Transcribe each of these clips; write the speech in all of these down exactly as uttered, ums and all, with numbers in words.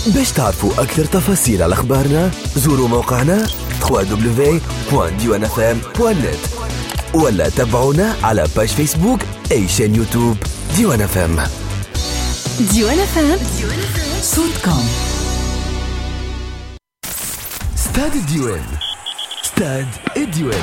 باش تعرفوا أكثر تفاصيل على أخبارنا زوروا موقعنا دبليو دبليو دبليو دوت ديوان اف ام دوت نت ولا تابعونا على باج فيسبوك أي شان يوتيوب ديوان اف ام. ديوان اف ام صوت كوم. استاد الديوان، استاد الديوان.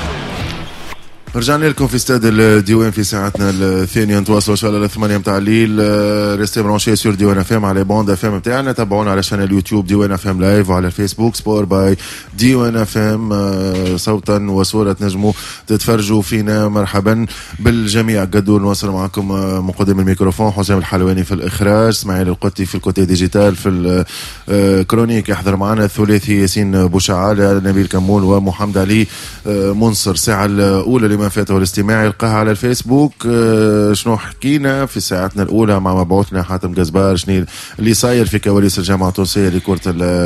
رجعنا لكم في استاد الديوان في ساعتنا الثانية. نتواصلوا ان شاء الله للثمانية متاع الليل. ريستي برونشي سور ديوان اف ام على بوند اف ام متاعنا. تابعونا على شانل اليوتيوب ديوان اف ام لايف وعلى الفيسبوك سبور باي ديوان اف ام صوتا وصورة. تنجموا تتفرجوا فينا. مرحبا بالجميع. قدور نواصل معكم مقدم الميكروفون حسام الحلواني في الاخراج، اسماعيل القطي في الكوتي ديجيتال، في الكرونيك يحضر معنا الثلاثي ياسين بوشعالة، نبيل كمون ومحمد علي منصر. الساعة الاولى لما فاته الاستماع يلقاها على الفيسبوك. أه شنو حكينا في ساعتنا الأولى مع مبعوثنا حاتم جزبار، شنو اللي صاير في كواليس الجامعة التونسية لكرة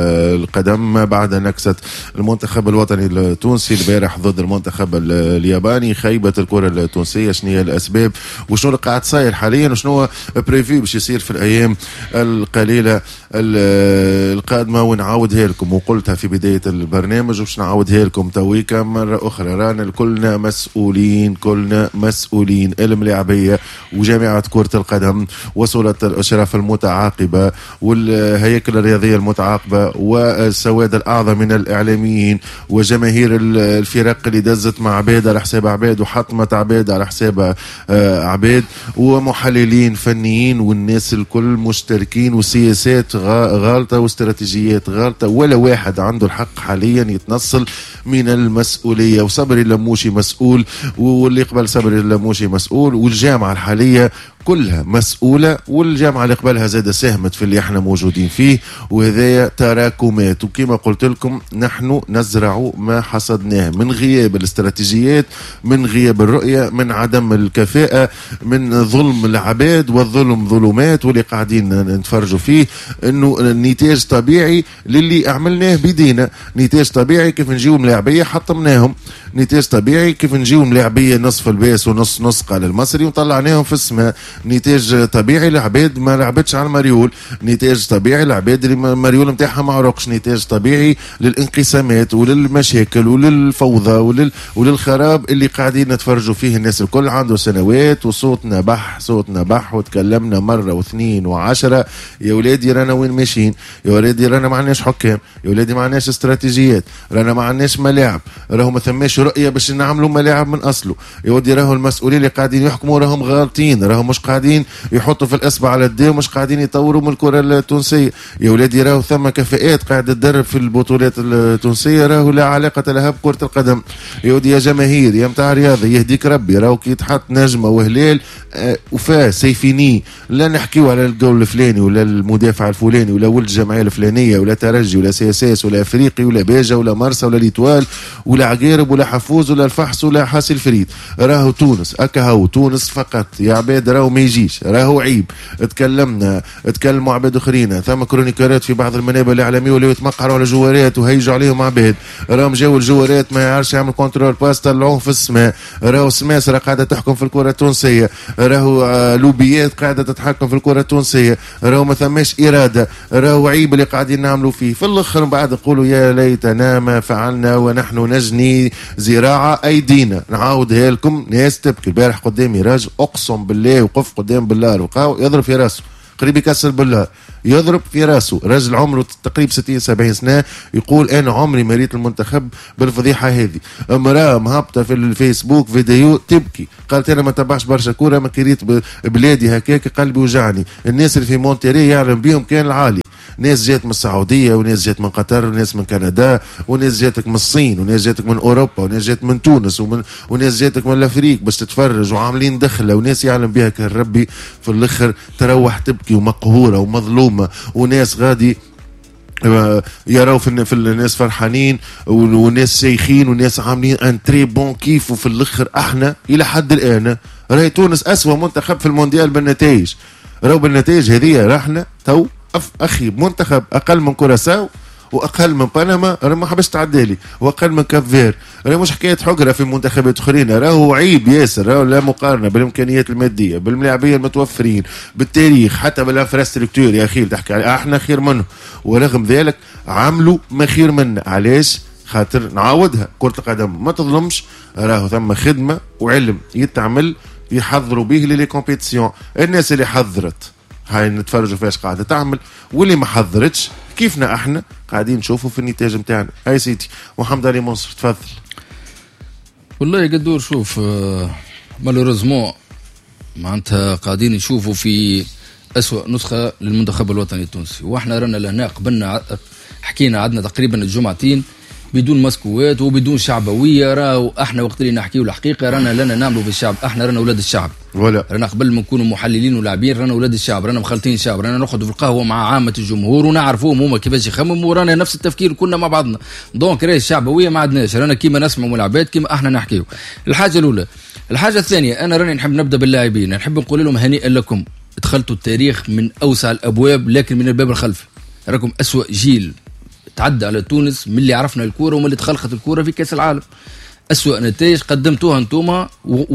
القدم بعد نكسة المنتخب الوطني التونسي البارح ضد المنتخب الياباني، خيبة الكرة التونسية، شنو هي الأسباب وشنو اللي قاعد صاير حاليا وشنو بريفيو باش يصير في الأيام القليلة القادمة. ونعاودها لكم وقلتها في بداية البرنامج وباش نعاودها لكم تويكا مرة أخرى. رانا كلنا مسؤولين كلنا مسؤولين الملاعبية وجامعة كرة القدم وسلطة الأشراف المتعاقبة والهياكل الرياضية المتعاقبة والسواد الأعظم من الإعلاميين وجماهير الفرق اللي دزت مع عباد على حساب عباد وحطمت عباد على حساب عباد ومحللين فنيين والناس الكل مشتركين وسياسات غالطة واستراتيجيات غالطة. ولا واحد عنده الحق حاليا يتنصل من المسؤولية. وصبري اللموشي مسؤول واللي قبل صبري اللموشي مسؤول والجامعة الحالية كلها مسؤولة والجامعة اللي قبلها زادة ساهمت في اللي احنا موجودين فيه. وهذا تراكمات وكما قلت لكم نحن نزرع ما حصدناه من غياب الاستراتيجيات، من غياب الرؤية، من عدم الكفاءة، من ظلم العباد والظلم ظلمات واللي قاعدين نتفرجوا فيه. انه نتاج طبيعي للي عملناه بيدينا، نتاج طبيعي كيف نجيو ملاعبية حطمناهم، نتاج طبيعي كيف نجيو ملاعبية نصف الباس ونص نص قال المصري وطلعناهم في السماء، نتاج طبيعي العباد ما لعبتش على المريول، نتاج طبيعي العباد اللي المريول نتاعها ما عرقش، نتاج طبيعي للانقسامات وللمشاكل وللفوضى ولل وللخراب اللي قاعدين نتفرجوا فيه. الناس الكل عنده سنوات وصوتنا بح صوتنا بح وتكلمنا مرة واثنين وعشرة. يا ولادي رانا وين ماشيين؟ يا ولادي رانا ما عندناش حكام، يا ولادي ما عندناش استراتيجيات، رانا ما عندناش ملاعب، راهو ما ثماش رؤية باش نعملوا ملاعب من أصله. يا ودي راهو المسؤولين اللي قاعدين يحكموا راهم غالطين، راهم مش قاعدين يحطوا في الإصبع على الدين ومش قاعدين يطوروا من الكرة التونسية. يا ولادي راهو ثم كفاءات قاعدة تدرب في البطولات التونسية راهو لا علاقة لها بكرة القدم. يا ودي يا جماهير يا متاع رياضة يهديك ربي، راهو كي تحط نجمة وهلال آه وفاه سيفيني لا نحكيو على الجول الفلاني ولا المدافع الفلاني ولا ولد الجمعية الفلانية ولا ترجي ولا سياساس ولا أفريقي ولا باجة ولا مرسى ولا ليتوال ولا عقارب ولا حفوز ولا الفحص ولا حاسي الفريد. راهو تونس أكهو تونس فقط يا عباد، راهو ما يجيش، راهو عيب. اتكلمنا اتكلموا عباد اخرين، ثم كرونيكارات في بعض المنابر الاعلاميه ولا يتمقعروا على جوارات وهيجوا عليهم عباد، راهم جاوا الجوارات ما يعرفش يعمل كنترول باس طلعوه في السماء. راهو سماسره قاعده تحكم في الكره التونسيه، راهو لوبيات قاعده تتحكم في الكره التونسيه، راهو ما ثماش اراده، راهو عيب اللي قاعدين نعملوا فيه. في الاخر بعد نقولوا يا ليتنا ما فعلنا ونحن نجني زراعه ايدينا. نعاودها لكم ناس تبكي. البارح قدامي راجل اقسم بالله وقف قدام بالله وقاو يضرب في راسه قريب يكسر بالله، يضرب في راسه. راجل عمره تقريبا ستين سبعين سنة يقول أنا عمري ما ريت المنتخب بالفضيحة هذه. امرأة مهبطة في الفيسبوك فيديو تبكي، قالت أنا ما تبعش برشا كورة ما كريت بلادي هكاك قلبي وجعني. الناس اللي في مونتيري يعلم بيهم كان العالي، ناس جات من السعودية وناس جات من قطر وناس من كندا وناس جاتك من الصين وناس جاتك من أوروبا وناس جات من تونس ومن وناس جاتك من الأفريق باش تتفرج وعاملين دخلة وناس يعلم بها كان ربي. في الآخر تروح تبكي ومقهورة ومظلومة وناس غادي يراو في الناس فرحانين وناس شيخين وناس عاملين ان تري بون كيف. وفي الآخر احنا إلى حد الآن راهي تونس أسوأ منتخب في المونديال بالنتائج. راهو بالنتائج هذه رحنا تو أخي منتخب أقل من كوراساو واقل من بنما راه ما حبش تعدالي، واقل من كافير راه مش حكايه حقره في منتخبات اخرين، راهو عيب ياسر، راهو لا مقارنه بالامكانيات الماديه بالملاعبيه المتوفرين بالتاريخ حتى بالانفراستركتور يا اخي تحكي على احنا خير منه، ورغم ذلك عملوا ما خير منا. علاش؟ خاطر نعاودها كرة القدم ما تظلمش، راهو ثم خدمة وعلم يتعمل يحضروا به للي كومبيتيسيون. الناس اللي حضرت هاي نتفرجوا فيش قاعدة تعمل، واللي ما حضرتش كيفنا احنا قاعدين نشوفوا في النتاج متاعنا. هاي سيدي محمد علي منصر تفضل. والله قدور شوف مالوريزمون معناتها قاعدين نشوفوا في أسوأ نسخة للمنتخب الوطني التونسي، واحنا رانا لهنا قبلنا حكينا عندنا تقريبا الجمعتين بدون مسكوات وبدون شعبويه. راهو احنا وقت اللي نحكيو الحقيقه رانا لنا نعملوا في الشعب، احنا رانا اولاد الشعب ولا رانا قبل ما نكونوا محللين ولاعبين رانا اولاد الشعب، رانا مخلطين الشعب، رانا ناخذوا في القهوه مع عامه الجمهور ونعرفوهم هما كيفاش يخمموا، ورانا نفس التفكير كنا مع بعضنا. دونك راهي الشعبويه ما عندناش، رانا كيما نسمعوا العباد كيما احنا نحكيو. الحاجه الاولى. الحاجه الثانيه انا راني نحب نبدا باللاعبين، نحب نقول لهم هنيئا لكم، دخلتوا التاريخ من اوسع الابواب لكن من الباب الخلفي. راكم اسوأ جيل تعدى على تونس من اللي عرفنا الكوره ومن اللي تخلقت الكوره في كاس العالم. أسوأ نتائج قدمتوها انتوما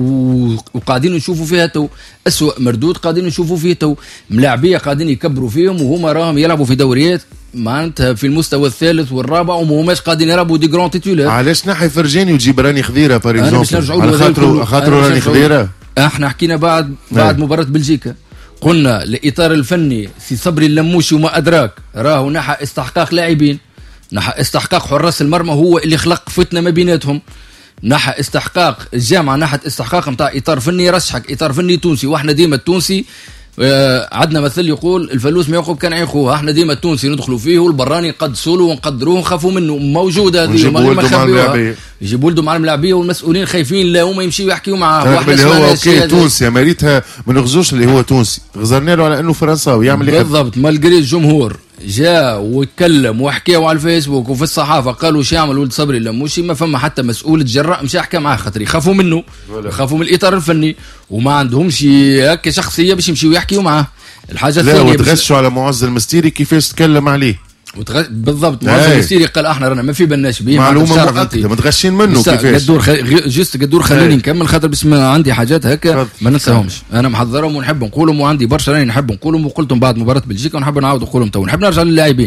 وقاعدين نشوفوا فيها تو، أسوأ مردود قاعدين نشوفوا فيه تو، ملاعبيه قاعدين يكبروا فيهم وهما راهم يلعبوا في دوريات معناتها في المستوى الثالث والرابع ومهماش قاعدين يلعبوا دي جران تيتولار. علاش نحي فرجاني وتجيب راني خضيره بار اكزومبل على خاطر خاطر راني خضيره؟ احنا حكينا بعد بعد مباراه بلجيكا قلنا الاطار الفني سي صبري اللموشي وما ادراك راهو نحى استحقاق لاعبين، نحى استحقاق حراس المرمى هو اللي خلق فتنه ما بيناتهم، نحى استحقاق الجامعه نحت استحقاق نتاع اطار فني يرشحك اطار فني تونسي. واحنا ديما التونسي آه عندنا مثل يقول الفلوس ما يعقب كان عيخوه، احنا ديما التونسي ندخلوا فيه والبراني نقدسوا له ونقدروه ونخافوا منه، موجوده هذه ما خبيوها، يجيبوا ولده مع الملاعبيه والمسؤولين خايفين لا هما يمشيوا يحكيوا معاه. واحنا اللي هو اوكي تونسي ما ريتها ما نغزوش اللي هو تونسي، غزرنا له على انه فرنساوي يعمل اللي بالضبط. مالجري الجمهور جاء واتكلم وحكاوا على الفيسبوك وفي الصحافه قالوا واش يعمل ولد صبري اللموشي، ما فما حتى مسؤول تجرأ مشى حكى معاه خاطر يخافوا منه، يخافوا من الاطار الفني وما عندهمش هكا شخصيه باش يمشيوا يحكيوا معاه. الحاجه الثانيه لا وتغشوا على معز المستيري كيفاش تكلم عليه وتغ... بالضبط. معز المستيري قال احنا رانا ما في بناش به معلومه مؤكده متغشين منه كيفاش قدور خ... جست قدور خليني نكمل خاطر بسم عندي حاجات هكا ما ننساهمش، انا محضرهم ونحب نقولهم وعندي برشا راني نحب نقولهم وقلتهم بعد مباراه بلجيكا ونحب نعاود نقولهم تو. نحب نرجع للاعبين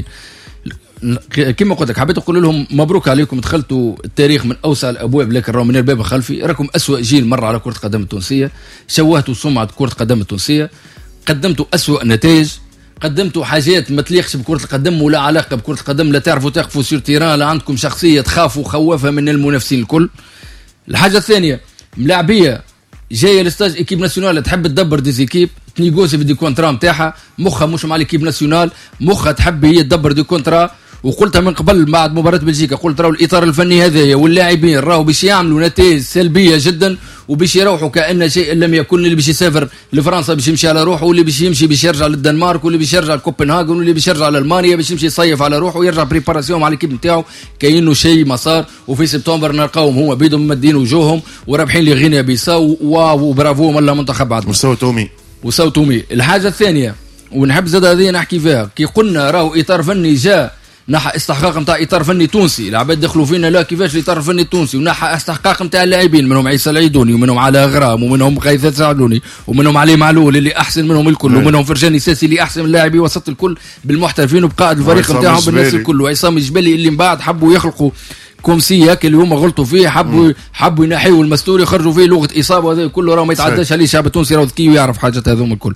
كما قلت لك، حبيت نقول لهم مبروك عليكم، دخلتوا التاريخ من اوسع الابواب لكن راهو من الباب الخلفي، راكم اسوأ جيل مر على كره القدم التونسيه، شوهتوا سمعه كره القدم التونسيه، قدمتوا اسوأ نتائج، قدمتوا حاجات ما تليقش بكره القدم ولا علاقه بكره القدم، لا تعرفوا تقفوا سير تيران، لا عندكم شخصيه تخافوا خوافه من المنافسين الكل. الحاجه الثانيه ملاعبيه جايه لستاج ايكيب ناسيونال تحب تدبر دي زيكيب تنيغوسي في دي كونترا نتاعها، مخها مش مع ليكيب ناسيونال، مخها تحب هي تدبر دي كونترا. وقلتها من قبل بعد مباراه بلجيكا قلت راهو الاطار الفني هذايا واللاعبين راهو باش يعملوا نتائج سلبيه جدا وباش يروحوا كأن شيء لم يكن، اللي باش يسافر لفرنسا باش يمشي على روحه، واللي باش يمشي باش يرجع للدنمارك، واللي باش يرجع لكوبنهاجن، واللي باش يرجع لالمانيا باش يمشي يصيف على روحه ويرجع بريباراسيون مع الكيب نتاعو كأنه شيء مسار. وفي سبتمبر نلقاوهم هما بيدهم مدين وجوههم ورابحين لغينيا بيساو وبرافو ولا منتخب عدنا وساو تومي وساو تومي. الحاجه الثانيه ونحب زاد هذه نحكي فيها، كي قلنا راهو اطار فني جاء نحى استحقاق نتاع اطار فني تونسي، العباد دخلوا فينا لا كيفاش الاطار الفني التونسي، ونحى استحقاق نتاع اللاعبين منهم عيسى العيدوني ومنهم على غرام ومنهم غيث سعدوني ومنهم علي معلول اللي احسن منهم الكل، ومنهم فرجاني ساسي اللي احسن من اللاعبي وسط الكل بالمحترفين وبقائد الفريق نتاعهم بالناس الكل، وعصام الجبلي اللي من بعد حبوا يخلقوا كومسي هكا اللي هما غلطوا فيه، حبوا حبوا ينحيوا المستوري يخرجوا فيه لغه اصابه، وهذا كله راه ما يتعداش عليه الشعب التونسي، راه ذكي ويعرف حاجات هذوم الكل.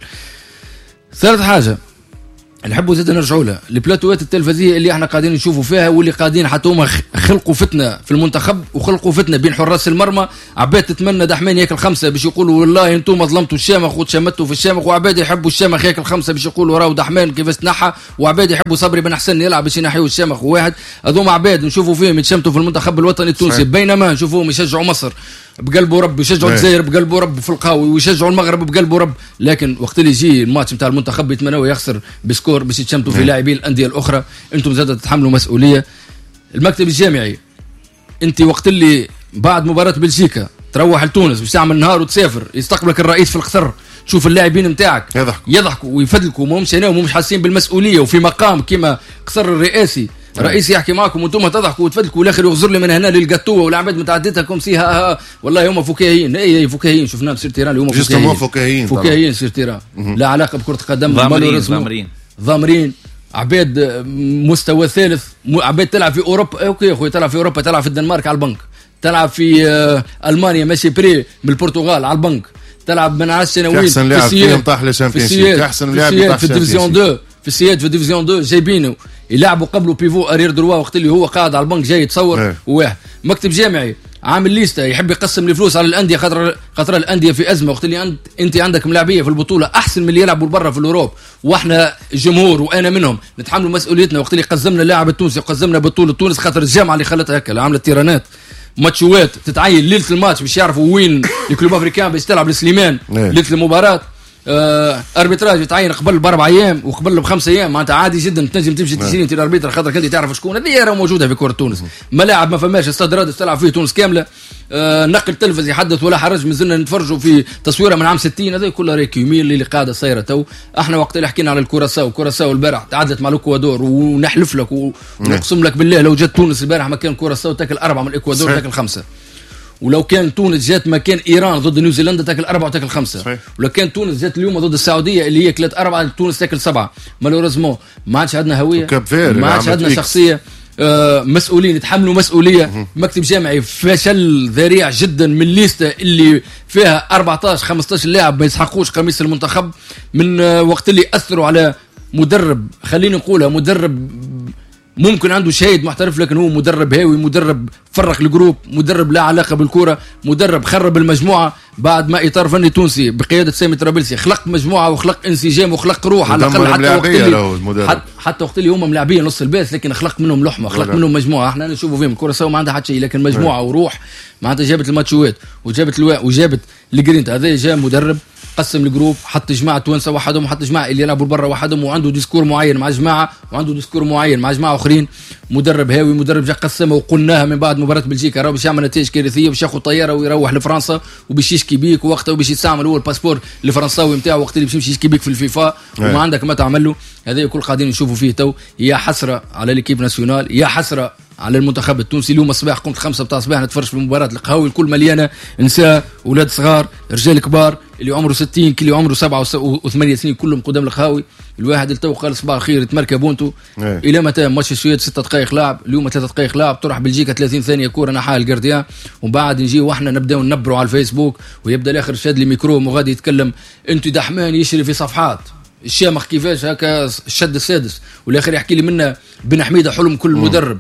ثالث حاجه نحبوا زاد نرجعوا لها البلاتوات التلفزيونيه اللي احنا قاعدين نشوفوا فيها، واللي قاعدين حتى هما خلقوا فتنه في المنتخب وخلقوا فتنه بين حراس المرمى. عباد تتمنى دحمان ياكل خمسه باش يقولوا والله انتم ظلمتوا الشامخ وتشمتوا في الشامخ، وعباد يحبوا الشامخ ياكل خمسه باش يقولوا راهو دحمان كيفاش تنحى، وعباد يحبوا صبري بن حسن يلعب باش ينحيوا الشامخ واحد. هذوما عباد نشوفوا فيهم يتشمتوا في المنتخب الوطني التونسي، بينما نشوفوهم يشجعوا مصر بقلبه رب، يشجعوا الجزائر بقلبه رب في القاوي، ويشجعوا المغرب بقلبه رب، لكن وقت اللي يجي الماتش نتاع المنتخب يتمنوا يخسر بسكور باش يتشمتوا في لاعبين الانديه الاخرى. انتم زاد تتحملوا مسؤوليه. المكتب الجامعي انت وقت اللي بعد مباراه بلجيكا تروح لتونس باش تعمل نهار وتسافر، يستقبلك الرئيس في القطر، تشوف اللاعبين نتاعك يضحكوا يضحكوا ويفدلكوا ومش هنا ومش حاسين بالمسؤوليه، وفي مقام كما قصر الرئاسي رئيس يحكي معكم وانتم تضحكوا وتفدلكوا والاخر يغزر لي من هنا للقطوه والعباد متعدتكم سيها والله هم فكاهيين. اي فكاهيين شفناهم في سيرتيران اللي هم فكاهيين فكاهيين فكاهيين سيرتيران لا علاقه بكره قدم. ضامرين ضامرين ضامرين عباد مستوى ثالث عباد تلعب في اوروبا. اوكي يا اخوي تلعب في اوروبا تلعب في الدنمارك على البنك تلعب في المانيا ماشي بري من البرتغال على البنك تلعب من عشر سنوات احسن لاعب فيهم طاح للشامبيونشيب احسن لاعب طاح في الديفيزيون اثنين في السياد في الديفيزيون اثنين جايبينه يلعبوا قبله بيفو ارير دروا وقت اللي هو قاعد على البنك جاي يتصور واحد مكتب جامعي عامل ليسته يحب يقسم الفلوس على الانديه خاطر خاطر الانديه في ازمه وقت اللي انت انت عندك ملاعبيه في البطوله احسن من اللي يلعبوا برا في الاوروب واحنا جمهور وانا منهم نتحملوا مسؤوليتنا وقت اللي قزمنا اللاعب التونسي وقزمنا بطوله تونس خاطر الجامعه اللي خلتها هكا اللي عملت تيرانات ماتشوات تتعين ليله الماتش باش يعرفوا وين الكلوب افريكان باش تلعب لسليمان ليله المباراه. آه اربيتراج يتعين قبل باربع ايام وقبل بخمس ايام معناتها عادي جدا تنجم تمشي تشيري انت الاربيتر خاطر كنت تعرف شكون. هذه راه موجوده في كره تونس. ملاعب ما فماش استاد رادس تلعب فيه تونس كامله. آه نقل تلفزي يحدث ولا حرج مازلنا نتفرجوا في تصويره من عام ستين. هذا كله ريكيوميل اللي قاعده صايره تو. احنا وقت اللي حكينا على الكوراساو كوراساو البارح تعادلت مع الاكوادور ونحلف لك ونقسم لك بالله لو جات تونس البارح ما كان كوراساو تاكل اربعه من الاكوادور تاكل خمسه. ولو كان تونس جات مكان ايران ضد نيوزيلندا تاكل اربعه وتاكل خمسه صحيح. ولو كان تونس جات اليوم ضد السعوديه اللي هي كلت اربعه تونس تاكل سبعه. مالوريزمون ما عادش عندنا هويه ما عادش عندنا شخصيه. آه مسؤولين يتحملوا مسؤوليه. مكتب جامعي فشل ذريع جدا من ليسته اللي فيها أربعطاش خمسطاش لاعب ما يسحقوش قميص المنتخب من آه وقت اللي اثروا على مدرب خليني نقولها مدرب ممكن عنده شهيد محترف لكن هو مدرب هاوي مدرب فرق الجروب مدرب لا علاقه بالكره مدرب خرب المجموعه بعد ما اطار فني تونسي بقياده سامي طرابلسي خلق مجموعه وخلق انسجام وخلق روح على الاقل حتى وقت اللي حتى, حتى وقت اللي هم ملاعبين نص الباس لكن خلق منهم لحمه خلق منهم مجموعه. احنا نشوفوا فيهم الكره سوا ما عندها حتى شيء لكن مجموعه وروح معناتها جابت الماتشوات وجابت الواء وجابت الجرينتا. هذا جاء مدرب قسم الجروب حط جماعه توانسه وحدهم وحط جماعه اللي يلعبوا برا وحدهم وعنده ديسكور معين مع جماعه وعنده ديسكور معين مع جماعه اخرين. مدرب هاوي مدرب جا قسمه وقلناها من بعد مباراه بلجيكا راه باش يعمل نتائج كارثيه باش ياخذ طياره ويروح لفرنسا وباش يشكي بيك وقتها باش يستعمل هو الباسبور الفرنساوي نتاعو وقت اللي باش يمشي يشكي بيك في الفيفا وما عندك ما تعمل له. هذا كل قاعدين نشوفوا فيه تو. يا حسره على ليكيب ناسيونال يا حسره على المنتخب التونسي. اليوم الصباح قمت خمسة بتاع الصباح نتفرج في مباراة القهاوي الكل مليانة نساء أولاد صغار رجال كبار اللي عمره ستين كل اللي عمره سبعة وثمانية سنين كلهم قدام القهاوي. الواحد التو قال صباح الخير تمركب بونتو إلى متى ماتش السويد ستة دقائق لعب اليوم ثلاثة دقائق لعب تروح بلجيكا ثلاثين ثانية كورة نحاها الجارديان وبعد نجي واحنا نبداو ننبروا على الفيسبوك ويبدا الاخر شاد لي ميكرو وغادي يتكلم انت دحمان يشري في صفحات الشامخ كيفاش هكا الشد السادس والاخر يحكي لي منا بن حميده حلم كل مدرب.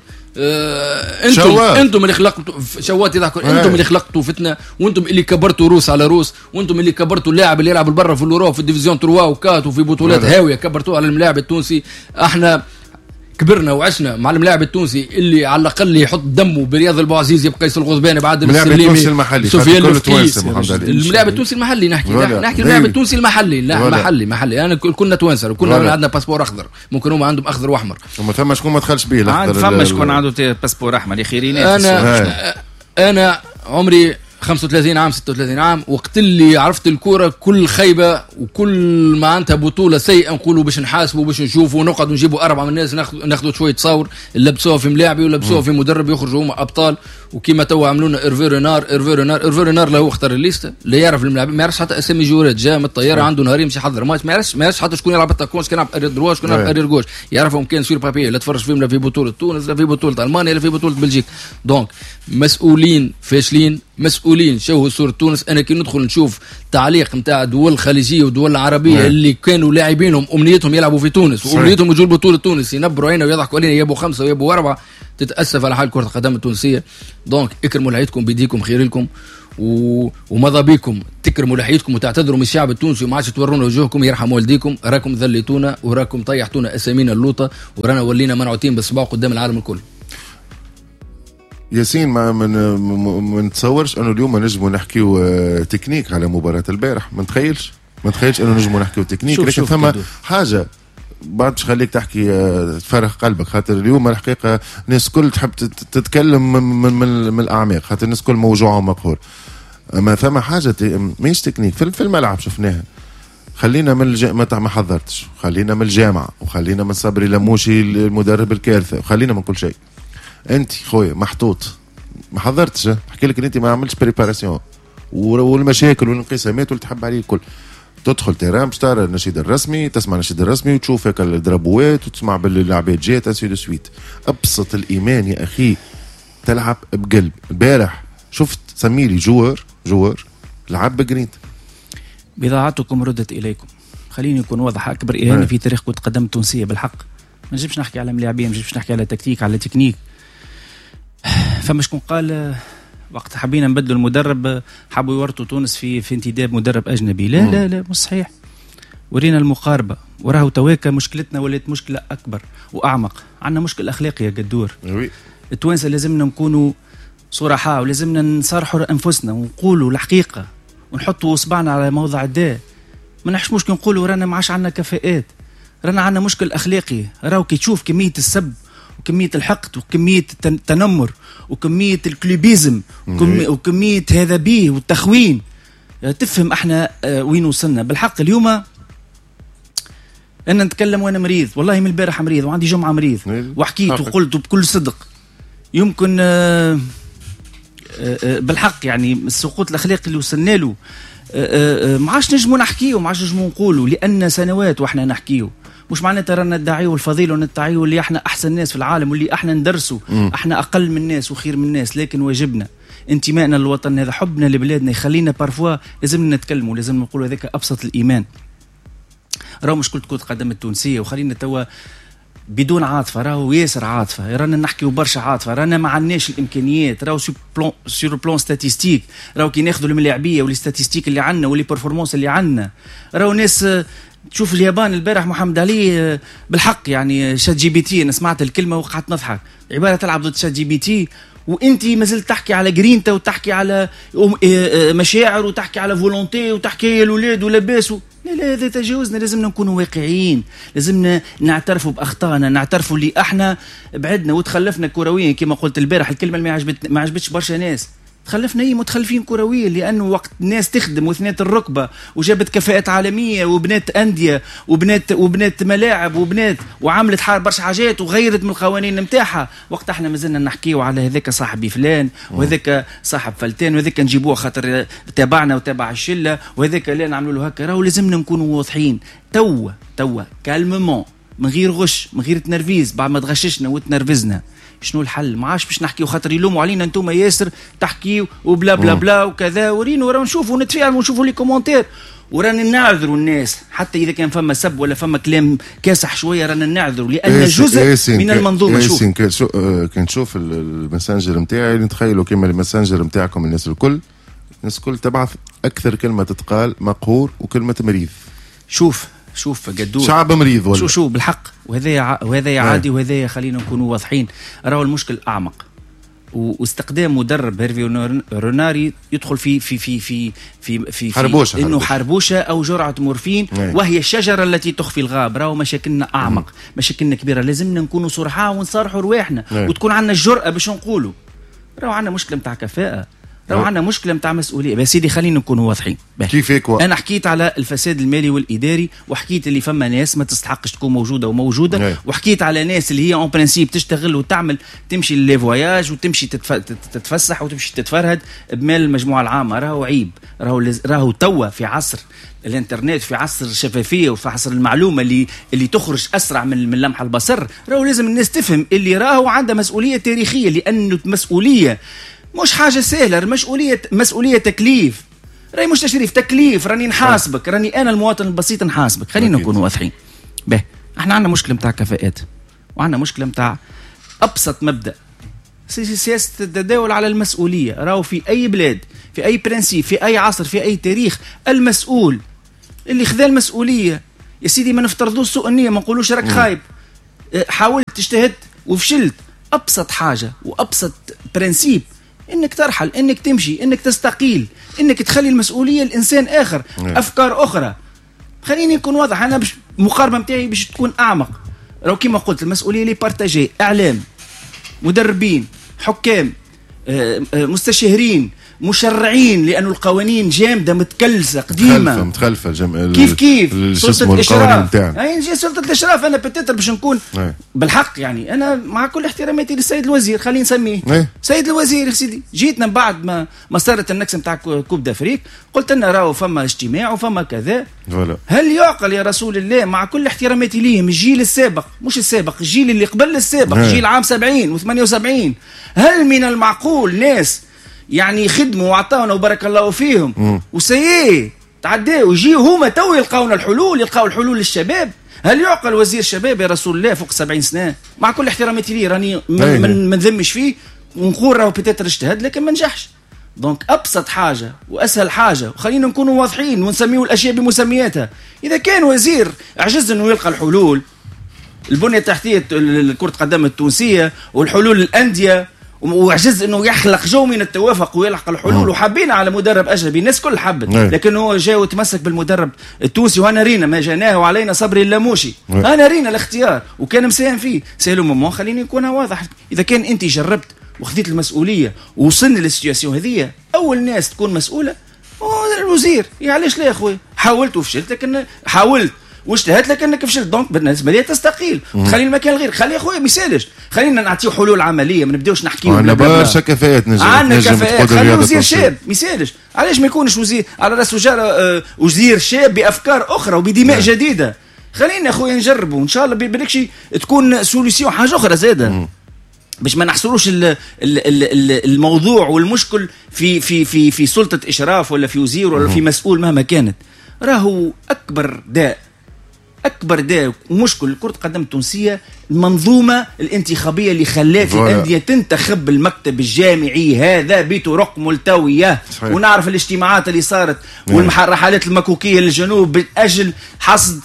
آه انتم شوات. انتم اللي خلقتوا شوات يضحكوا انتم اللي خلقتوا فتنه وانتم اللي كبرتوا روس على روس وانتم اللي كبرتوا اللاعب اللي يلعب برا في الاوروب في الديفيزيون ثلاثة وكات وفي بطولات هاويه كبرتوه على الملاعب التونسي. احنا كبرنا وعشنا مع الملاعب التونسي اللي على الاقل يحط دمه برياض البوعزيز يبقى قيس الغضباني بعد السليمي المحلي سفيان التونسي الملاعب التونسي المحلي نحكي نحكي الملاعب التونسي المحلي لا محلي محلي انا كنا توانسه وكنا عندنا باسبور اخضر ممكن هم عندهم اخضر واحمر وما ثم شكون ما دخلش به الاخضر فما شكون عنده باسبور احمر خيرينات. انا انا عمري خمسة وثلاثين عام ستة وثلاثين عام وقت اللي عرفت الكرة كل خيبة وكل ما عندها بطولة سيئة نقولوا باش نحاسبوا باش نشوفوا ونقعدوا نجيبوا أربعة من الناس ناخذوا شوية تصور لبسوها في ملاعبي ولبسوها في مدرب يخرجوا هم أبطال وكما توا عملونا إيرفي رينار إيرفي رينار إيرفي رينار له اختار الليستة لا يعرف الملاعب ما يعرفش حتى أسامي جورات جاء من الطيارة عنده نهار يمشي يحضر ماتش ما يعرفش ما يعرفش حتى شكون يلعب التاكون شكون يلعب أرير دروا شكون يلعب أرير جوش يعرفهم كان سير بابي لا تفرج فيهم لا في بطولة تونس لا في بطولة ألمانيا لا في بطولة بلجيك. دونك مسؤولين فاشلين مسؤولين شوهوا صورة تونس. أنا كي ندخل نشوف تعليق نتاع دول خليجية ودول عربية اللي كانوا لاعبينهم أمنيتهم يلعبوا في تونس وأمنيتهم يجوا بطولة تونس ينبروا هنا ويضحكوا علينا يابوا خمسة ويابوا أربعة تتأسف على حال كرة القدم التونسية. دونك اكرموا لحيتكم بيديكم خير لكم و... وماذا بيكم تكرموا لحيتكم وتعتذروا من الشعب التونسي وما عادش تورونا وجوهكم يرحم والديكم. راكم ذليتونا وراكم طيحتونا أسامينا اللوطة ورانا ولينا منعوتين بالصباع قدام العالم الكل. ياسين ما من ما نتصورش انه اليوم نجموا نحكيو تكنيك على مباراة البارح ما نتخيلش ما نتخيلش انه نجموا نحكيو تكنيك لكن ثم حاجة بعد مش خليك تحكي تفرغ قلبك خاطر اليوم الحقيقة الناس كل تحب تتكلم من, من, من الأعماق خاطر الناس كل موجوعة ومقهور. ما ثم حاجة ماهيش تكنيك في الملعب شفناها خلينا من الج... ما ما حضرتش، خلينا من الجامعه، وخلينا من صبري لموشي المدرب الكارثه، وخلينا من كل شيء. انت خويا محطوط ما حضرتش، احكي لك ان انت ما عملتش بريباراسيون والمشاكل والانقسامات واللي تحب عليه الكل. تدخل تيران باش ترى النشيد الرسمي، تسمع النشيد الرسمي وتشوف هيك الدربوات وتسمع باللي العباد جات اسي دو سويت. ابسط الايمان يا اخي تلعب بقلب. البارح شفت سميلي جوار جوار لعب بجرينت. بضاعتكم ردت اليكم. خليني نكون واضح، اكبر اهانه في تاريخ كره القدم التونسيه بالحق. ما نجيبش نحكي على ملاعبين، ما نجيبش نحكي على تكتيك على تكنيك. فما شكون قال وقت حبينا نبدلوا المدرب حبوا يورطوا تونس في في انتداب مدرب اجنبي. لا لا لا مش صحيح. ورينا المقاربه، وراه تواكا مشكلتنا ولات مشكله اكبر واعمق. عندنا مشكل اخلاقي يا قدور. التوانسه لازمنا نكونوا صرحاء، ولازمنا نصارحوا انفسنا ونقولوا الحقيقه ونحطوا اصبعنا على موضع الداء. ما نحش مشكل نقولوا رانا ما عادش عندنا كفاءات، رانا عندنا مشكل اخلاقي. راهو كي تشوف كميه السب وكميه الحقد وكميه التنمر وكميه الكلوبيزم وكميه هذا بيه والتخوين، تفهم احنا وين وصلنا بالحق. اليوم انا نتكلم وانا مريض، والله من البارح مريض وعندي جمعه مريض، وحكيت وقلت بكل صدق يمكن بالحق يعني السقوط الاخلاقي اللي وصلنا له ما عادش نجموا نحكيه وما عادش نجموا نقولوا، لان سنوات واحنا نحكيه. مش معناتها رانا ندعيو الفضيله وندعيو اللي احنا احسن ناس في العالم واللي احنا ندرسوا احنا اقل من الناس وخير من الناس، لكن واجبنا انتمائنا للوطن هذا، حبنا لبلادنا يخلينا بارفوا لازم نتكلموا، لازم نقولوا هذاك ابسط الايمان. راهو مشكلة كرة القدم التونسيه وخلينا توا بدون عاطفه، راهو ياسر عاطفه، رانا نحكيو برشا عاطفه، رانا ما عندناش الامكانيات. راهو سور بلون سور بلون ستاتيستيك، راهو كي ناخذوا الملاعبيه والستاتيستيك اللي عندنا واللي بيرفورمانس اللي عندنا، راهو ناس تشوف اليابان البارح محمد علي بالحق يعني شات جي بي تي، انا سمعت الكلمه وقعدت نضحك. عباره تلعب ضد شات جي بي تي وانت ما زلت تحكي على جرينتا وتحكي على مشاعر وتحكي على فولونتي وتحكي الاولاد ولاباس. لا لا هذا تجاوزنا، لازمنا نكونوا واقعيين، لازمنا نعترفوا باخطائنا، نعترفوا اللي احنا بعدنا وتخلفنا كرويا. كما قلت البارح الكلمه اللي ما عجبت ما عجبتش برشا ناس، تخلفنا اي متخلفين كرويا، لانه وقت الناس تخدم وثنات الركبه وجابت كفاءات عالميه وبنات انديه وبنات وبنات ملاعب وبنات وعملت حار برشا حاجات وغيرت من القوانين نتاعها، وقت احنا مازلنا نحكيو على هذاك صاحبي فلان وهذاك صاحب فلتان وهذاك نجيبوه خاطر تابعنا وتابع الشله وهذاك لا نعملوا له هكا. راهو لازمنا نكونوا واضحين توا توا كالمومون، من غير غش، من غير تنرفيز. بعد ما تغششنا وتنرفزنا شنو الحل؟ ما عادش باش نحكيو خاطر يلوموا علينا انتم ياسر تحكيو وبلا بلا بلا وكذا. ورينو ورا نشوفوا ونتفاعلوا ونشوفوا لي كومونتير، ورانا نعذروا الناس حتى اذا كان فما سب ولا فما كلام كاسح شويه، رانا نعذروا لان جزء من المنظومه. شوف كان نشوف الماسنجر نتاعي نتخيلوا كما الماسنجر نتاعكم الناس الكل الناس الكل تبعث اكثر كلمه تتقال مقهور وكلمه مريض. شوف شوف قدور شعب مريض ولا شو شو بالحق، وهذا وهذا عادي وهذا خلينا نكونوا واضحين. راهو المشكل اعمق، واستخدام مدرب هيرفي روناري يدخل في في في في في في, في حربوشة انه حربوشه او جرعه مورفين، وهي الشجره التي تخفي الغاب. راهو مشاكلنا اعمق، مشاكلنا كبيره، لازمنا نكونوا صرحاء ونصارحوا رواحنا وتكون عندنا الجرأه باش نقولوا. راهو عندنا مشكله نتاع كفاءه، راهو عندنا مشكله نتاع مسؤوليه. بس سيدي خلينا نكونوا واضحين. كيف هيك؟ انا حكيت على الفساد المالي والاداري، وحكيت اللي فما ناس ما تستحقش تكون موجوده وموجوده هي. وحكيت على ناس اللي هي اون برانسيب تشتغل وتعمل تمشي لي فواياج وتمشي تتف... تتفسح وتمشي تتفرهد بمال المجموعه العامه. راهو عيب، راهو لز... راهو توا في عصر الانترنت، في عصر الشفافيه وفي عصر المعلومه اللي اللي تخرج اسرع من من لمح البصر. راهو لازم الناس تفهم اللي راهو عندها مسؤوليه تاريخيه، لانه مسؤوليه مش حاجة سهلة، مسؤولية مسؤولية تكليف. راني مش تشريف، تكليف. راني نحاسبك، راني أنا المواطن البسيط نحاسبك. خلينا نكونوا واضحين. به احنا عندنا مشكلة متاع كفاءات، وعندنا مشكلة متاع أبسط مبدأ سياسة التداول على المسؤولية. راهو في أي بلاد، في أي برنسيب، في أي عصر، في أي تاريخ، المسؤول اللي خذا المسؤولية يا سيدي ما نفترضوش سوء النية، ما نقولوش راك خايب، حاولت اجتهدت وفشلت. أبسط حاجة وأبسط برنسيب انك ترحل، انك تمشي، انك تستقيل، انك تخلي المسؤوليه لانسان اخر، افكار اخرى. خليني نكون واضح، انا باش المقاربه نتاعي باش تكون اعمق. راهو كيما قلت المسؤوليه لي بارتاجي، اعلام، مدربين، حكام، مستشارين، مشرعين لانه القوانين جامده متكلسه قديمه متخلفه متخلفه جم... كيف كيف سلطه الاشراف اي نجي سلطه الاشراف. انا بتتر باش نكون أي. بالحق يعني انا مع كل احتراماتي للسيد الوزير خلينا نسميه أي. سيد الوزير يا سيدي. جيتنا بعد ما ما صارت النكسه نتاع كوب دافريك قلت لنا راهو فما اجتماع وفما كذا. ولا. هل يعقل يا رسول الله مع كل احتراماتي ليهم الجيل السابق مش السابق الجيل اللي قبل السابق أي. جيل عام سبعين وثمانية وسبعين هل من المعقول ناس يعني خدموا وعطاونا وبارك الله فيهم وسيء تعداوا ويجيوا هما تو يلقاونا الحلول يلقاو الحلول للشباب؟ هل يعقل وزير شباب يا رسول الله فوق سبعين سنة؟ مع كل احتراماتي ليه راني من, من, من ذمش فيه ونقول راهو بيتيتر اجتهد لكن ما نجحش. دونك ابسط حاجه واسهل حاجه وخلينا نكونوا واضحين ونسميوا الاشياء بمسمياتها. اذا كان وزير عجز انه يلقى الحلول البنيه التحتيه كره القدم التونسيه والحلول الانديه وعجز انه يخلق جو من التوافق ويلحق الحلول وحابين على مدرب اجنبي الناس كل حبت لكن هو جاء وتمسك بالمدرب التونسي وانا رينا ما جناه وعلينا صبري اللاموشي انا رينا الاختيار وكان مساهم فيه سالوا ماما خليني يكون واضح. اذا كان انت جربت وخذيت المسؤوليه ووصلنا للسيتواسيون هذه اول ناس تكون مسؤوله الوزير. علاش لا يا اخوي حاولت وفشلت لكن حاولت واجتهدت لكنك فشلت. دونك بالنسبه لي تستقيل تخلي المكان الغير خلي يا خويا ما يسالش خلينا نعطيه حلول عمليه ما نبداوش نحكيو عندنا برشا كفاءات نجم عندنا كفاءات خلي وزير شاب ما يسالش. علاش ما يكونش وزير على راس وجاره آه وزير شاب بافكار اخرى وبدماء جديده؟ خلينا يا خويا نجربوا ان شاء الله بالكش تكون سوليسيون حاجه اخرى زاده باش ما نحصروش ال ال ال الموضوع والمشكل في في في في سلطه اشراف ولا في وزير ولا في مسؤول مهما كانت. راهو اكبر داء اكبر داء ومشكل كره القدم التونسيه المنظومه الانتخابيه اللي خلات الانديه تنتخب المكتب الجامعي هذا بطرق ملتويه. صحيح. ونعرف الاجتماعات اللي صارت والرحلات المكوكيه للجنوب من اجل حصد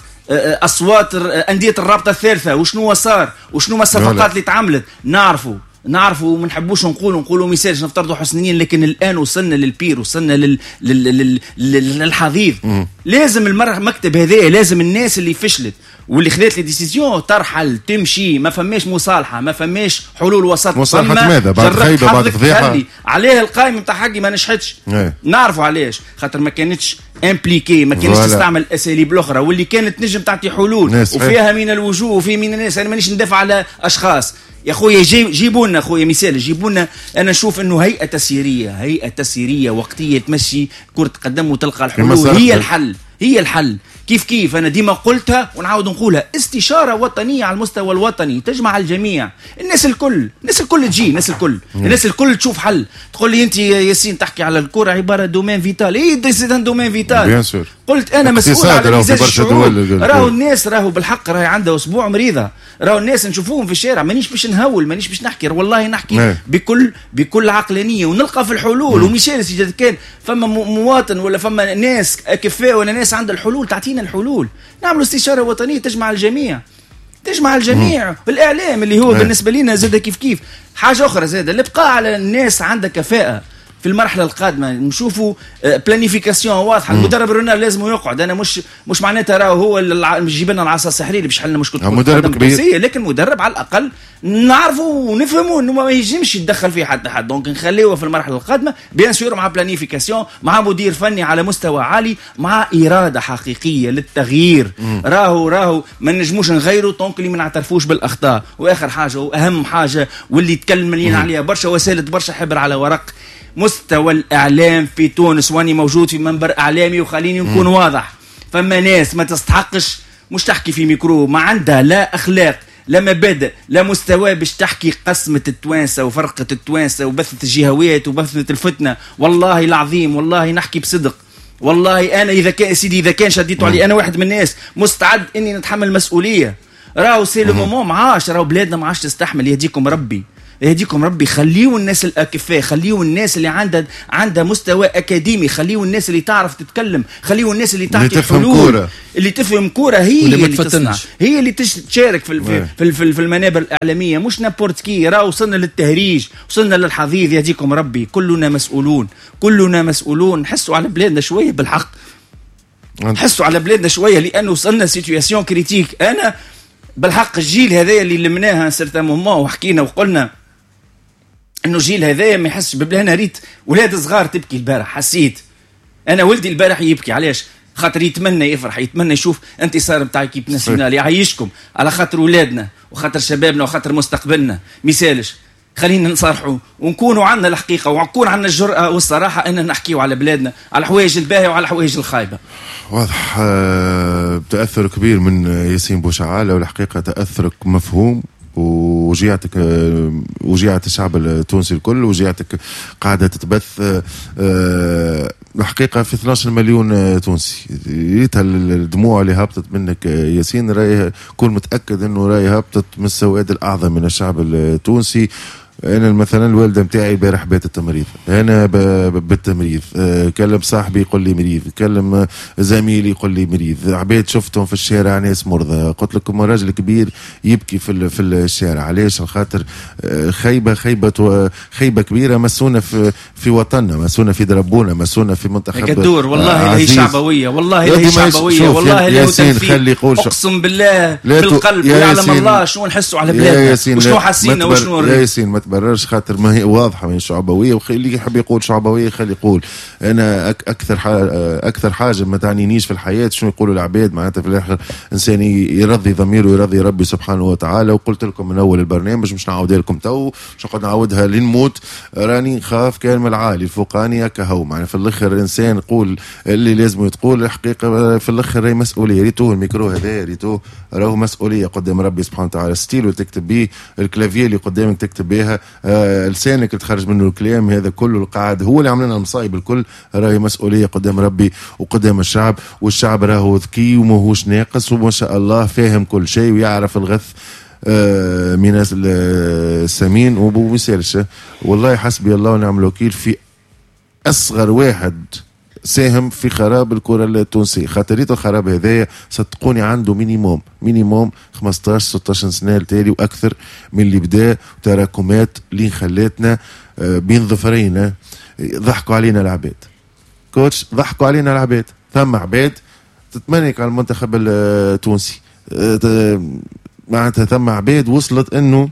اصوات انديه الرابطه الثالثه وشنو صار وشنو الصفقات اللي تعملت نعرفوا نعرفوا وما نحبوش نقولوا نقولوا مثال نفترضوا حسنيين لكن الان وصلنا للبير وصلنا لل... لل... لل... لل... للحضيض. لازم المكتب هذا لازم الناس اللي فشلت واللي خذت لي ديسيزيون ترحل تمشي ما فماش مصالحه ما فماش حلول وسط. مصالحه ماذا بعد خيبه بعد فضيحه عليه القائمه نتاع حقي ما نجحتش. نعرفوا علاش خاطر ما كانتش امبليكي ما كانتش تستعمل الاساليب الاخرى واللي كانت نجم تعطي حلول وفيها من الوجوه وفي من الناس. انا مانيش ندافع على اشخاص يا خويا جيبوا لنا خويا مثال جيبوا لنا. انا نشوف انه هيئه تسييريه هيئه تسييريه وقتيه تمشي كره قدم وتلقى الحلول هي الحل هي الحل. كيف كيف انا ديما قلتها ونعاود نقولها استشاره وطنيه على المستوى الوطني تجمع الجميع الناس الكل الناس الكل تجي الناس الكل الناس الكل تشوف حل. تقول لي انت ياسين تحكي على الكره عباره دومين فيتال اي سي دومين فيتال. قلت انا مسؤول على مزاج الشعوب. راهو الناس راهو بالحق راهي عندها اسبوع مريضه. راهو الناس نشوفوهم في الشارع مانيش باش نهول مانيش باش نحكي والله نحكي مم. بكل بكل عقلانيه ونلقى في الحلول. ومثال اذا كان فما مواطن ولا فما ناس كفاء ولا ناس عندها الحلول تعطينا الحلول. نعملوا استشاره وطنيه تجمع الجميع تجمع الجميع مم. بالاعلام اللي هو مم. بالنسبه لنا زاد كيف كيف حاجه اخرى زاد اللي بقى على الناس عندها كفاءه في المرحله القادمه نشوفوا بلانيفيكاسيون واضحه. المدرب رونالد لازم يقعد. انا مش مش معناتها راهو هو اللي يجيب لنا العصا السحريه اللي باش حلنا مشكله مدرب كبير لكن مدرب على الاقل نعرفوا ونفهموا انه ما يجمش يتدخل فيه حتى حد. دونك نخليه في المرحله القادمه بيان سور مع بلانيفيكاسيون مع مدير فني على مستوى عالي مع اراده حقيقيه للتغيير. مم. راهو راهو ما نجموش نغيروا طونك اللي ما نعترفوش بالاخطاء. واخر حاجه واهم حاجه واللي تكلمنا عليها برشا وسائل برشا حبر على ورق مستوى الإعلام في تونس. واني موجود في منبر إعلامي وخليني نكون واضح فما ناس ما تستحقش مش تحكي في ميكرو ما عندها لا أخلاق لا مبادئ لا مستوى باش تحكي قسمة التوانسة وفرقة التوانسة وبثة الجهويات وبثة الفتنة. والله العظيم والله نحكي بصدق والله أنا إذا كان سيدي إذا كان شديتوا علي أنا واحد من الناس مستعد إني نتحمل مسؤولية. راهو سي لو مومون معاش راهو بلادنا معاش تستحمل. يهديكم ربي يهديكم ربي. خليوا الناس الأكفاء خليوا الناس اللي عندها عندها مستوى أكاديمي خليوا الناس اللي تعرف تتكلم خليوا الناس اللي تعطي حلول اللي تفهم كورة هي اللي, اللي تصنع هي اللي تشارك في في, في, في المنابر الإعلامية مش نابورت كي. راه وصلنا للتهريج وصلنا للحضيض. يهديكم ربي كلنا مسؤولون كلنا مسؤولون. نحسوا على بلادنا شوية بالحق نحسوا على بلادنا شوية لأنه وصلنا سيتواسيون كريتيك. أنا بالحق الجيل هذا اللي لمناها سرتا مومون وحكينا وقلنا انه جيل هذايا ما يحسش ببلا. انا ريت ولاد صغار تبكي البارح، حسيت انا ولدي البارح يبكي. علاش؟ خاطر يتمنى يفرح، يتمنى يشوف انتصار نتاع كيب ناسيونال. يعيشكم على خاطر ولادنا وخاطر شبابنا وخاطر مستقبلنا. مثالش خلينا نصرحوا ونكونوا عندنا الحقيقه ونكون عندنا الجرأه والصراحه ان نحكيوا على بلادنا، على الحوايج الباهيه وعلى الحوايج الخايبه. واضح تأثر كبير من ياسين بوشعالة، والحقيقة تأثرك مفهوم، وجيعتك وجيعت الشعب التونسي الكل، وجيعتك قاعدة تتبث الحقيقة في اثنا عشر مليون تونسي. ريتها الدموع اللي هبطت منك ياسين، راي كون متأكد انه راي هبطت من السواد الأعظم من الشعب التونسي. انا مثلا الوالده نتاعي البارح بات التمريض، انا بالتمريض، أه كلم صاحبي يقول لي مريض، كلم زميلي يقول لي مريض، عباد شفتهم في الشارع ناس مرضى. قلت لكم راجل كبير يبكي في في الشارع. علاش؟ الخاطر خيبه خيبه خيبه كبيره مسونا في في وطننا، مسونا في دربونا، مسونا في منتخب قدور. والله هي شعبويه، والله هي شعبويه، والله هي تنفيذ. اقسم بالله في القلب ويعلم الله شنو نحسوا على بلادنا وشنو حاسين وشنو يا ياسين. ما تبررش خاطر ما هي واضحه من شعبويه، وخلي يحب يقول شعبويه خلي يقول. انا أك اكثر حاجة اكثر حاجه ما تعنينيش في الحياه شنو يقولوا العباد. معناتها في الاخر انسان يرضي ضميره ويرضي ربي سبحانه وتعالى. وقلت لكم من اول البرنامج مش نعاودها لكم تو، مش نقعد نعاودها لنموت. راني خاف كان من العالي الفوقاني كهو. معناها في الاخر الانسان يقول اللي لازم تقول. الحقيقه في الاخر هي مسؤوليه. ريتوه الميكرو هذا، ريتوه راهو مسؤوليه قدام ربي سبحانه وتعالى. ستيلو تكتب بيه، الكلافيه اللي قدامك تكتب بها، آه لسانك اللي تخرج منه الكلام، هذا كله القاعد هو اللي عملنا المصايب الكل. راهي مسؤوليه قدام ربي وقدام الشعب. والشعب راهو ذكي وماهوش ناقص، وما شاء الله فاهم كل شيء ويعرف الغث آه من السمين وبمثالش. والله حسبي الله ونعم الوكيل في اصغر واحد ساهم في خراب الكرة التونسية. خاطريت الخراب هذايا صدقوني عنده مينيموم مينيموم خمسطاش ستطاش سنة التالي واكثر من اللي بدا تراكمات اللي خلاتنا بين ظفرينا. ضحكوا علينا العباد كوتش، ضحكوا علينا العباد. ثم عباد تتمنك على المنتخب التونسي، معناتها ثم عباد وصلت انه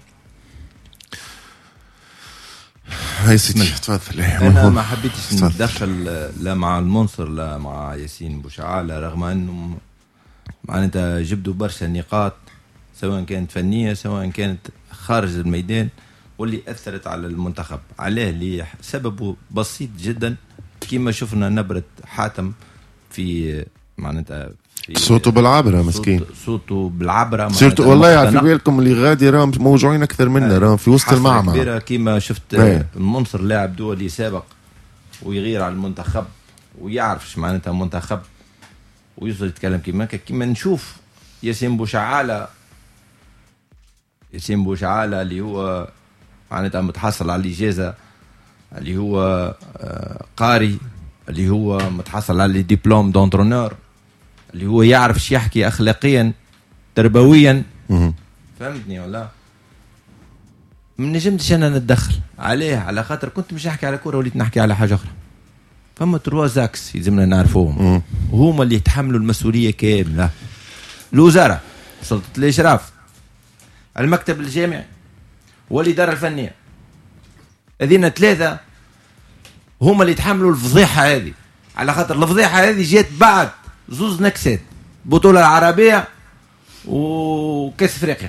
هاي سيدي تفضل. انا ما حبيتش نتدخل لا مع المنصر لا مع ياسين بوشعالة، رغم انه معناتها جبدوا برشا نقاط سواء كانت فنيه سواء كانت خارج الميدان واللي اثرت على المنتخب. عليه اللي سببه بسيط جدا، كما شفنا نبره حاتم في معناتها صوته بالعبره مسكين، صوته بالعبره صرت والله يعرف بالكم اللي غادي راهم موجوعين اكثر منا، راهم في وسط المعمعة كبيره. كيما شفت ايه. المنصر لاعب دولي سابق ويغير على المنتخب ويعرفش معناتها منتخب ويوصل يتكلم كيما كيما نشوف ياسين بوشعالة. ياسين بوشعالة اللي هو معناتها متحصل على الاجازه، اللي هو قاري، اللي هو متحصل على الدبلوم دونترونور، اللي هو يعرف شي يحكي اخلاقيا تربويا. فهمتني ولا؟ ما نجمتش انا نتدخل عليه على خاطر كنت مش نحكي على كوره وليت نحكي على حاجه اخرى. فما تروا زاكس يلزمنا نعرفوهم، وهما اللي يتحملوا المسؤوليه كامله. الوزاره، سلطه الاشراف، المكتب الجامعي والاداره الفنيه، هذين ثلاثه هما اللي يتحملوا الفضيحه هذه. على خاطر الفضيحه هذه جات بعد زوز نكسات، بطولة العربية وكاس افريقيا.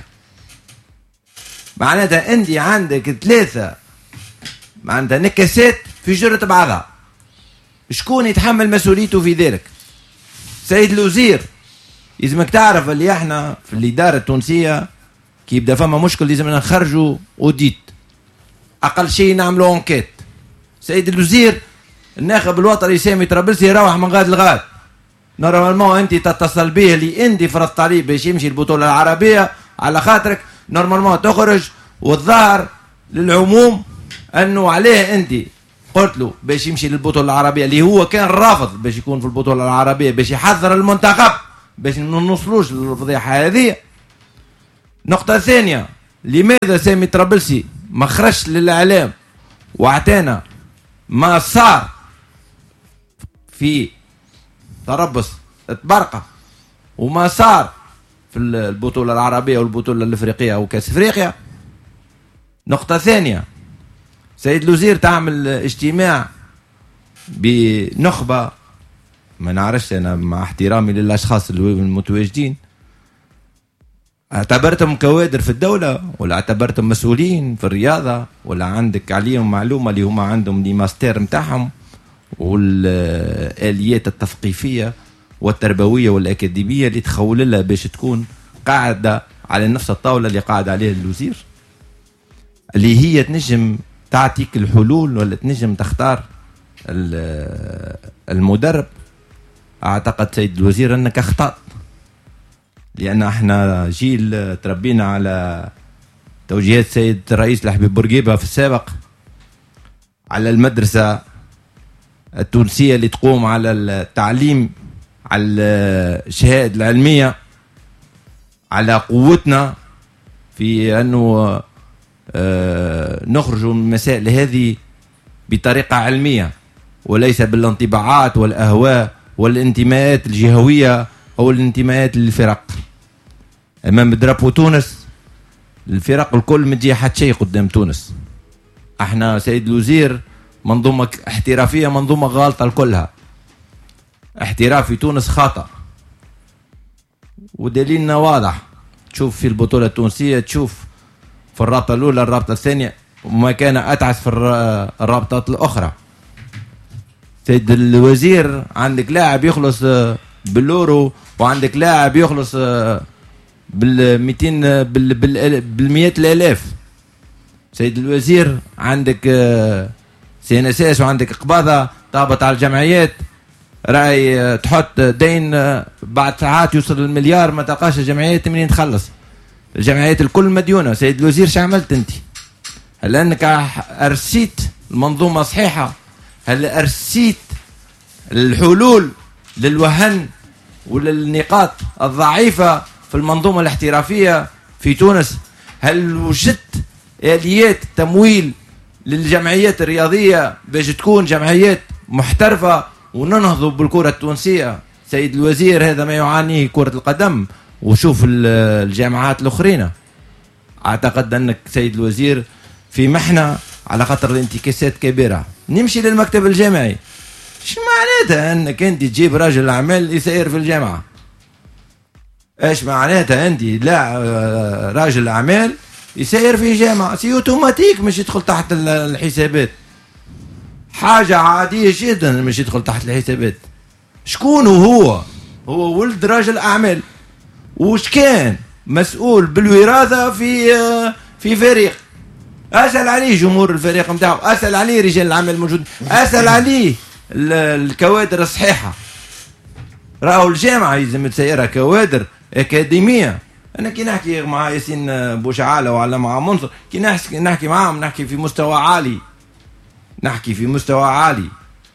معناتها انت عندك ثلاثة معناتها نكسات في جرة بعضها، شكون يتحمل مسؤوليته في ذلك؟ سيد الوزير، لازمك تعرف اللي احنا في الإدارة التونسية كي يبدا فما مشكل لازمنا نخرجوا اوديت، اقل شيء نعملوا انكيت. سيد الوزير، الناخب الوطني سامي طرابلسي يروح من غاد لغاد، نورمالمون انت تتصل به اللي انت فرضت عليه باش يمشي البطوله العربيه على خاطرك، نورمالمون تخرج والظاهر للعموم انه عليه انت قلت له باش يمشي للبطوله العربيه اللي هو كان رافض باش يكون في البطوله العربيه باش يحذر المنتخب باش ما نوصلوش للفضيحه هذه. نقطه ثانيه، لماذا سامي طرابلسي ما خرجش للاعلام واعطانا ما صار في تربص تبرقة وما صار في البطولة العربية والبطولة الافريقية وكاس افريقيا؟ نقطة ثانية، سيد الوزير تعمل اجتماع بنخبة ما نعرفش أنا مع احترامي للأشخاص المتواجدين، اعتبرتهم كوادر في الدولة ولا اعتبرتهم مسؤولين في الرياضة ولا عندك عليهم معلومة اللي هم عندهم دي ماستر متاعهم والآليات التثقيفية والتربوية والأكاديمية اللي تخول لها باش تكون قاعدة على نفس الطاولة اللي قاعد عليها الوزير، اللي هي تنجم تعطيك الحلول ولا تنجم تختار المدرب. اعتقد سيد الوزير انك اخطأت، لان احنا جيل تربينا على توجيهات سيد الرئيس الحبيب بورقيبة في السابق، على المدرسة التونسية اللي تقوم على التعليم، على الشهادة العلمية، على قوتنا في أنه نخرج من المسائل هذه بطريقة علمية وليس بالانطباعات والأهواء والانتماءات الجهوية أو الانتماءات للفرق. أمام درابو تونس الفرق الكل مدي حد شيء قدام تونس. احنا سيد الوزير منظومة احترافية، منظومة غالطة الكلها. احترافي تونس خطأ ودليلنا واضح، تشوف في البطولة التونسية، تشوف في الرابطة الأولى الرابطة الثانية، وما كان أتعس في الرابطات الأخرى. سيد الوزير عندك لاعب يخلص بالأورو وعندك لاعب يخلص بالمئتين بالمئات الآلاف. سيد الوزير عندك سي ان اس اس وعندك قباضة طابت على الجمعيات، راي تحط دين بعد ساعات يوصل المليار ما تلقاش الجمعيات منين تخلص. الجمعيات الكل مديونة. سيد الوزير شو عملت انت؟ هل انك ارسيت المنظومة صحيحة؟ هل ارسيت الحلول للوهن وللنقاط الضعيفة في المنظومة الاحترافية في تونس؟ هل وجدت آليات تمويل للجمعيات الرياضية باش تكون جمعيات محترفة وننهضوا بالكرة التونسية؟ سيد الوزير هذا ما يعانيه كرة القدم، وشوف الجامعات الأخرين. أعتقد أنك سيد الوزير في محنة على خاطر الانتكاسات كبيرة. نمشي للمكتب الجامعي، شو معناتها أنك أنت تجيب راجل أعمال يسير في الجامعة؟ إيش معناتها أنت لا راجل أعمال يسير في جامعة؟ سي اوتوماتيك مش يدخل تحت الحسابات، حاجة عادية جدا مش يدخل تحت الحسابات. شكون هو؟ هو ولد راجل أعمال، وش كان مسؤول بالوراثة في في فريق. أسأل عليه جمهور الفريق متاعه، أسأل عليه رجال العمل الموجود، أسأل عليه الكوادر الصحيحة. راهو الجامعة يلزم تسيرها كوادر أكاديمية. أنا كي نحكي مع ياسين بوشعالة ولا مع منصر، كي نحكي نحكي معاهم نحكي في مستوى عالي، نحكي في مستوى عالي.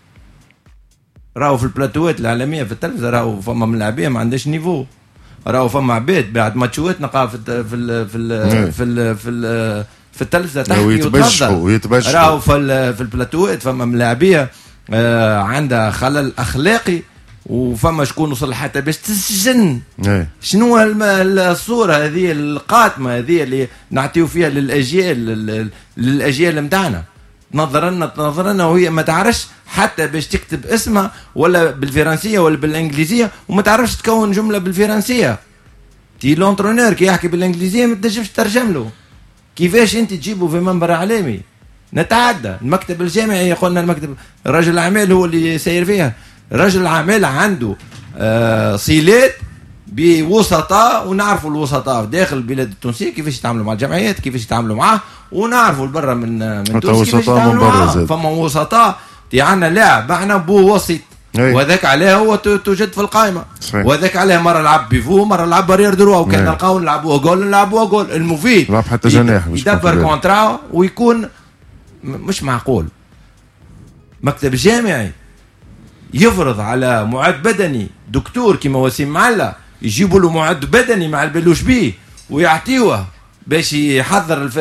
راهو في البلاتوات العالمية في التلفزة راهو فما من اللاعبين ما عندهاش نيفو. راهو فما عباد بعد ماتشوات نلقى في ال في ال في ال في ال في ال في التلفزة تحكي وتبجحوا. راهو في في البلاتوات فما من اللاعبية آه عندها خلل أخلاقي، وفما شكون وصل حتى باش تسجن. شنو الصورة هذه القاتمة هذه اللي نعطيو فيها للأجيال للأجيال متاعنا؟ تنظر لنا تنظر لنا وهي ما تعرفش حتى باش تكتب اسمها ولا بالفرنسية ولا بالإنجليزية، وما تعرفش تكون جملة بالفرنسية. تي لونترونير كي يحكي بالإنجليزية ما تنجمش تترجم له. كيفاش أنت تجيبه في منبر إعلامي؟ نتعدى المكتب الجامعي، قلنا المكتب رجل الأعمال هو اللي يسير فيها. رجل الأعمال عنده آه صلات بوسطاء، ونعرفوا الوسطاء داخل البلاد التونسية كيفاش يتعاملوا مع الجمعيات، كيفاش يتعاملوا معاه، ونعرفوا البرة من من تونس كيفاش يتعاملوا معاه. فما وسطاء تي عنا لاعب معنا بو وسط، وذاك عليه هو توجد في القائمة، وذاك عليه مرة لعب بيفو مرة لعب بارير دروا، وكان نلقاو نلعبوه جول نلعبوه جول. المفيد لعب حتى جناح يدبر كونترا ويكون مش معقول. مكتب جامعي يفرض على معد بدني دكتور كيما وسيم معلا، يجيبوا له معد بدني مع البلوش بيه ويعطيوه باش يحضر الفريق